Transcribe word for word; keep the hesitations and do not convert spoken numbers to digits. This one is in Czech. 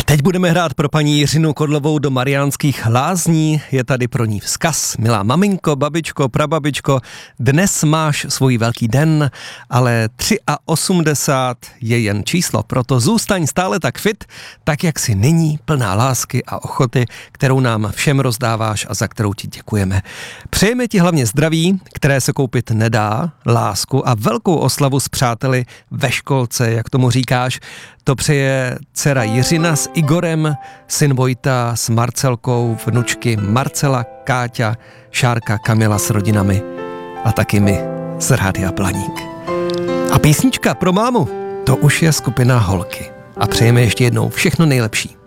A teď budeme hrát pro paní Jiřinu Kodlovou do Mariánských Lázní. Je tady pro ní vzkaz. Milá maminko, babičko, prababičko, dnes máš svůj velký den, ale osmdesát tři je jen číslo, proto zůstaň stále tak fit, tak jak si nyní, plná lásky a ochoty, kterou nám všem rozdáváš a za kterou ti děkujeme. Přejeme ti hlavně zdraví, které se koupit nedá, lásku a velkou oslavu s přáteli ve školce, jak tomu říkáš. To přeje dcera Jiřina s Igorem, syn Vojta s Marcelkou, vnučky Marcela, Káťa, Šárka, Kamila s rodinami a taky my z Rádia Blaník. A písnička pro mámu, to už je skupina Holky. A přejeme ještě jednou všechno nejlepší.